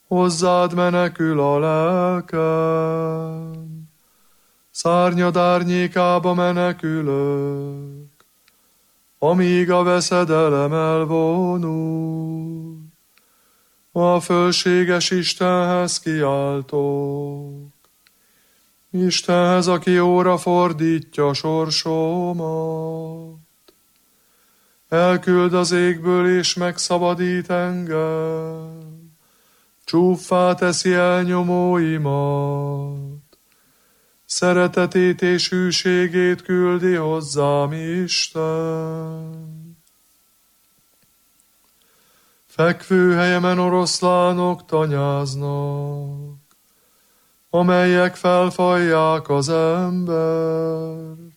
hozzád menekül a lelkem, szárnyad árnyékába menekülök, amíg a veszedelem elvonul. A fölséges Istenhez kiáltok, Istenhez, aki jóra fordítja sorsomat. Elküld az égből és megszabadít engem, csúffá teszi elnyomóimat. Szeretetét és hűségét küldi hozzám Isten. Fekvőhelyemen oroszlánok tanyáznak, amelyek felfalják az embert.